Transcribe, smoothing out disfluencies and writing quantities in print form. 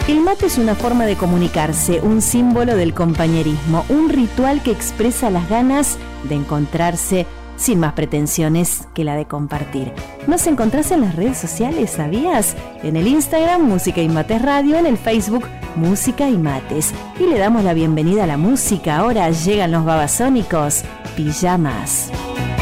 El mate es una forma de comunicarse, un símbolo del compañerismo, un ritual que expresa las ganas de encontrarse sin más pretensiones que la de compartir. ¿Nos encontrás en las redes sociales, sabías? En el Instagram Música y Mates Radio, en el Facebook Música y Mates. Y le damos la bienvenida a la música. Ahora llegan los babasónicos, Pijamas.